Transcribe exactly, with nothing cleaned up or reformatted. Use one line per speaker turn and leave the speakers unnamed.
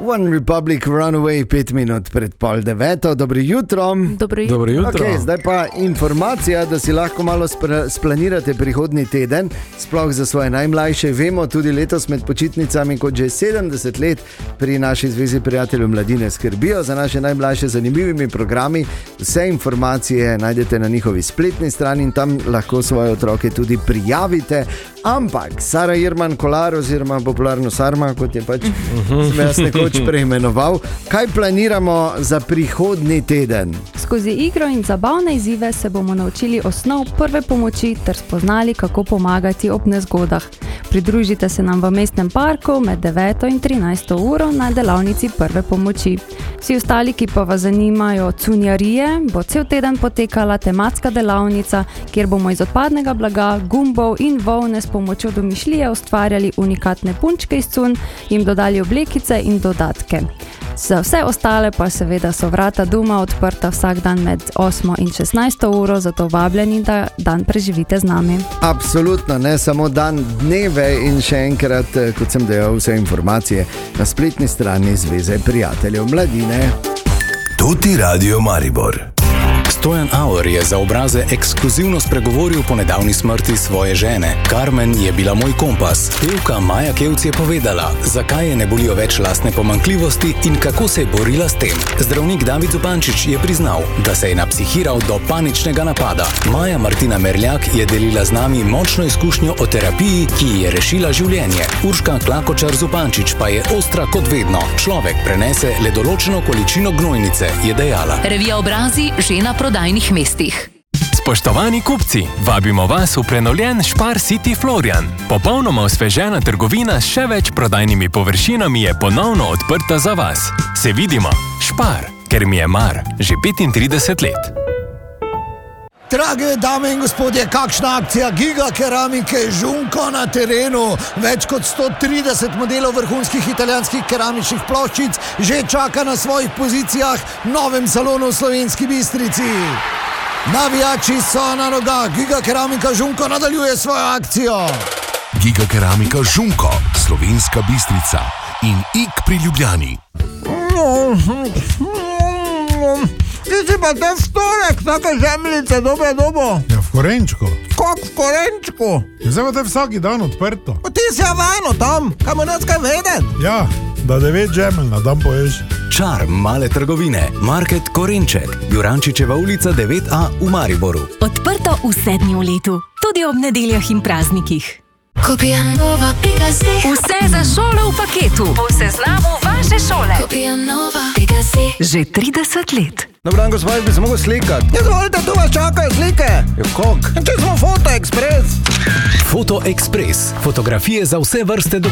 One Republic Runaway, pet minut pred pol deveto. Dobro jutro.
Dobro jutro.
Dobro jutro.
Okay, zdaj pa informacija, da si lahko malo spra- splanirate prihodnji teden, sploh za svoje najmlajše. Vemo, tudi letos med počitnicami, kot že sedemdeset let pri naši Zvezi prijateljev mladine skrbijo za naše najmlajše zanimivimi programi. Vse informacije najdete na njihovi spletni strani in tam lahko svoje otroke tudi prijavite. Ampak Sara Jerman Kolar, oziroma popularno Sarma, kot je pač sem jaz nekoč preimenoval, kaj planiramo za prihodnji teden?
Skozi igro in zabavne izzive se bomo naučili osnov prve pomoči ter spoznali, kako pomagati ob nezgodah. Pridružite se nam v mestnem parku med deveto in trinajsto uro na delavnici prve pomoči. Vsi ostali, ki pa vas zanimajo cunjarije, bo cel teden potekala tematska delavnica, kjer bomo iz odpadnega blaga, gumbov in volne s pomočjo domišljije ustvarjali unikatne punčke iz cunj, jim dodali oblekice in dodatke. Za vse ostale pa seveda so vrata doma odprta vsak dan med osmo in šestnajsto uro, zato vabljeni, da dan preživite z nami.
Absolutno, ne samo dan, dneve in še enkrat, kot sem dejal, vse informacije na spletni strani Zveze prijateljev mladine.
Tuti Radio Maribor.
Stojan Auer je za Obraze ekskluzivno spregovoril po nedavni smrti svoje žene. Carmen je bila moj kompas. Pevka Maja Kevc je povedala, zakaj je ne bolijo več lastne pomanjkljivosti in kako se je borila s tem. Zdravnik David Zupančič je priznal, da se je napsihiral do paničnega napada. Maja Martina Merljak je delila z nami močno izkušnjo o terapiji, ki ji je rešila življenje. Urška Klakočar Zupančič pa je ostra kot vedno. Človek prenese le določeno količino gnojnice, je dejala.
Revija Obrazi že na prodajnih mestih.
Spoštovani kupci, vabimo vas v prenovljen Spar City Florian. Popolnoma osvežena trgovina s še več prodajnimi površinami je ponovno odprta za vas. Se vidimo, Spar, ker mi je mar že petintrideset let.
Drage dame in gospodje, kakšna akcija Giga Keramike Žunko na terenu. Več kot sto trideset modelov vrhunskih italijanskih keramičnih ploščic že čaka na svojih pozicijah v novem salonu v Slovenski Bistrici. Navijači so na nogah, Giga Keramika Žunko nadaljuje svojo akcijo.
Giga Keramika Žunko, Slovenska Bistrica in Ik pri Ljubljani.
Ti si pa te v storek, take zemljice, dobe dobo.
Ja, v Korenčku.
Kak v Korenčku?
Zdaj pa te vsaki dan odprto.
Pa ti si avajno tam, kaj mu nas kaj vedet?
Ja, da devet žemelj na dan poješ.
Čar male trgovine. Market Korenček. Jurančičeva ulica devet A v Mariboru.
Odprto vse dni v letu, tudi ob nedeljah in praznikih.
Kupijanova pika si.
Vse za šolo v paketu. Po seznamu vaše šole.
Kupijanova pika si.
Že trideset let.
Dobro dan, gospod, bi se mogel slikati.
Izvolite, tu vas čakajo slike.
Jo, kak?
Če smo Foto Express.
Foto Express. Fotografije za vse vrste